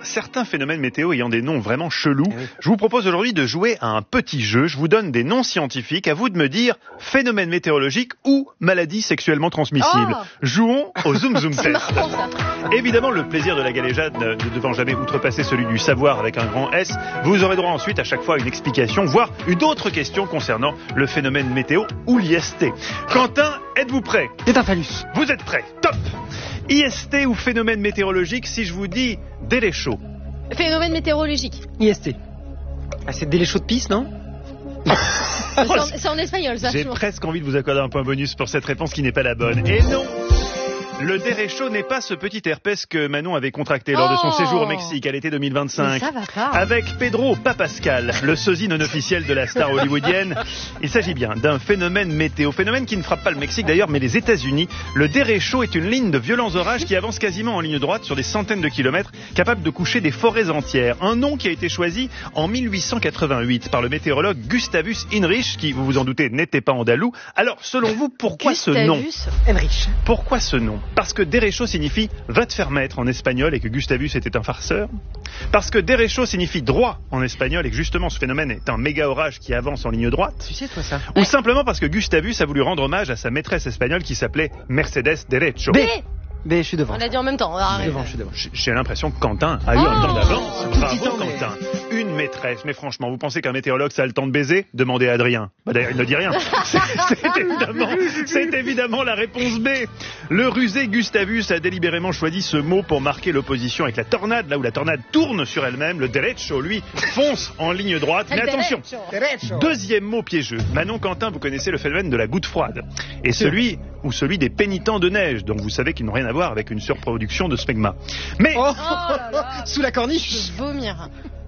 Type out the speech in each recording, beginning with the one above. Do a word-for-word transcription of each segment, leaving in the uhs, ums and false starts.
certains phénomènes météo ayant des noms vraiment chelous. Eh oui. Je vous propose aujourd'hui de jouer à un petit jeu. Je vous donne des noms scientifiques. À vous de me dire phénomène météorologique ou maladie sexuellement transmissible. Oh Jouons au Zoom Zoom C'est Test. marrant ça. Évidemment, le plaisir de la galéjade ne devant jamais outrepasser celui du savoir avec un grand S, vous aurez droit ensuite à chaque fois à une explication, voire une autre question concernant le phénomène météo ou l'I S T. Quentin, êtes-vous prêt? C'est un phallus. Vous êtes prêt? Top! I S T ou phénomène météorologique, si je vous dis délai chaud. Phénomène météorologique. I S T. Ah, c'est délai chaud de pisse, non? C'est en, c'est en espagnol ça. J'ai je- presque envie de vous accorder un point bonus pour cette réponse qui n'est pas la bonne. Et non! Le déréchaud n'est pas ce petit herpès que Manon avait contracté lors de son Oh. séjour au Mexique à l'été deux mille Mais vingt-cinq. ça va pas. Avec Pedro Papascal, le sosie non officiel de la star hollywoodienne. Il s'agit bien d'un phénomène météo, phénomène qui ne frappe pas le Mexique d'ailleurs, mais les États-Unis. Le déréchaud est une ligne de violents orages qui avance quasiment en ligne droite sur des centaines de kilomètres, capable de coucher des forêts entières. Un nom qui a été choisi en mille huit cent quatre-vingt-huit par le météorologue Gustavus Heinrich, qui, vous vous en doutez, n'était pas andalou. Alors, selon vous, pourquoi ce nom? Gustavus. Enrich. Pourquoi ce nom? Parce que déréchaud signifie va te faire mettre en espagnol et que Gustavus était un farceur. Parce que déréchaud signifie droit en espagnol et que justement ce phénomène est un méga orage qui avance en ligne droite. Tu sais, toi, ça? Ou simplement parce que Gustavus a voulu rendre hommage à sa maîtresse espagnole qui s'appelait Mercedes Derecho. B. B. B, je suis devant. On l'a dit en même temps. Je suis Arrête. devant, je suis devant. J'ai- J'ai l'impression que Quentin a eu Oh. un temps d'avance. Un tout Bravo petit temps, mais- Quentin. Une maîtresse. Mais franchement, vous pensez qu'un météorologue ça a le temps de baiser? Demandez à Adrien. Bah, d'ailleurs, il ne dit rien. C'est c'est évidemment, c'est évidemment la réponse B. Le rusé Gustavus a délibérément choisi ce mot pour marquer l'opposition avec la tornade. Là où la tornade tourne sur elle-même, le derecho, lui, fonce en ligne droite. Mais El attention, derecho. deuxième mot piégeux. Manon Quentin, vous connaissez le phénomène de la goutte froide. Et celui ou celui des pénitents de neige, dont vous savez qu'ils n'ont rien à voir avec une surproduction de smegma. Mais, Oh, Oh là là. sous la corniche. Je veux vomir.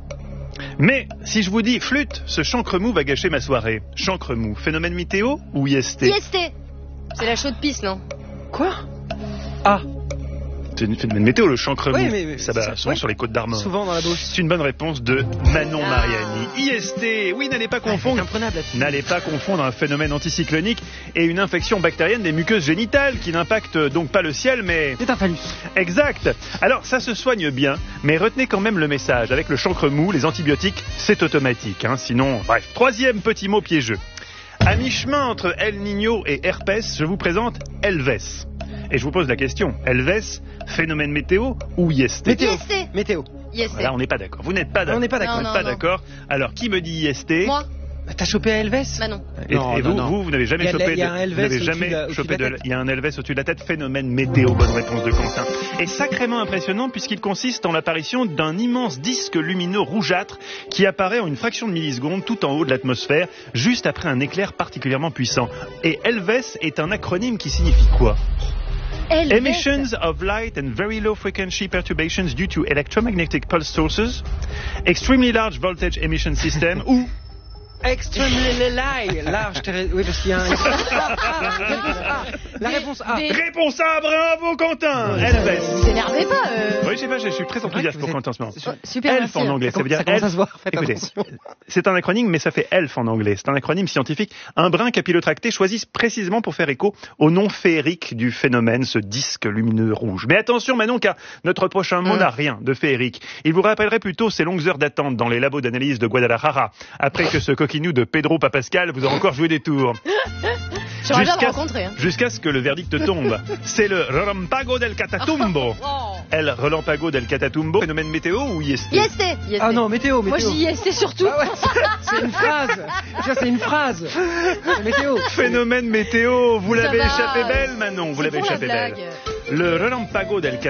mais, si je vous dis flûte, ce chancre mou va gâcher ma soirée. Chancre mou, phénomène météo ou I S T? I S T. C'est la chaude pisse, non? Quoi? Ah, C'est un phénomène météo, le chancre mou. Oui, mais- mais ça va c'est- souvent oui. sur les côtes d'Armor. souvent dans la bouche. C'est une bonne réponse de Manon Ah. Mariani. I S T, oui, n'allez pas C'est confondre. imprenable là-dessus. N'allez pas confondre un phénomène anticyclonique et une infection bactérienne des muqueuses génitales qui n'impacte donc pas le ciel mais... C'est un phallus. Exact. Alors ça se soigne bien, mais retenez quand même le message. Avec le chancre mou, les antibiotiques, c'est automatique. Hein. Sinon, bref. Troisième petit mot piégeux. À mi-chemin entre El Niño et herpès, je vous présente Elves. Et je vous pose la question. Elves, phénomène météo ou I S T? Météo. I S T. Météo. I S T. Là, on n'est pas d'accord. Vous n'êtes pas d'accord. On n'est pas d'accord. Vous n'êtes Non, pas non, d'accord. Alors, qui me dit I S T? Moi. Bah, t'as chopé à Elves? Bah non. Et, Non, et non, vous, non. vous, vous n'avez jamais Il y a- chopé il y a de- un Elves vous n'avez au-dessus jamais de la- au-dessus chopé de la de, tête. il y a un Elves au-dessus de la tête, phénomène météo, bonne réponse de Quentin. Et sacrément impressionnant puisqu'il consiste en l'apparition d'un immense disque lumineux rougeâtre qui apparaît en une fraction de milliseconde tout en haut de l'atmosphère, juste après un éclair particulièrement puissant. Et Elves est un acronyme qui signifie quoi? L. Emissions of light and very low frequency perturbations due to electromagnetic pulse sources, extremely large voltage emission system ou Extremely light. Large. terri- Oui, parce qu'il y a un. Ah, ah, réponse A. La réponse A. B. réponse A, bravo Quentin. Elves. Vous énervez pas. Euh... Oui, je sais pas, je suis très enthousiaste pour vous êtes- Quentin en ce moment. Oh, super. Elf merci, en hein. anglais, ça veut dire Ça commence à elf. se voir, faites Écoutez, attention. c'est un acronyme, mais ça fait elf en anglais. C'est un acronyme scientifique. Un brin capillotracté choisi précisément pour faire écho au nom féerique du phénomène, ce disque lumineux rouge. Mais attention Manon, car notre prochain mot Hum. n'a rien de féerique. Il vous rappellerait plutôt ces longues heures d'attente dans les labos d'analyse de Guadalajara, après que ce coquinou de Pedro Papascal vous a encore joué des tours. J'aurais bien Jusqu'à- rencontré. Hein. Jusqu'à ce que le verdict tombe. C'est le Relampago del Catatumbo. Oh. El Relampago del Catatumbo, phénomène météo ou I S T? I S T. I S T. Ah non, météo, météo. Moi je dis I S T surtout. Ah ouais, c'est- c'est une phrase. Tu vois, c'est une phrase. C'est météo. Phénomène météo, vous Ça l'avez va. échappé belle Manon, vous C'est l'avez pour la échappé belle. blague. Le Relampago del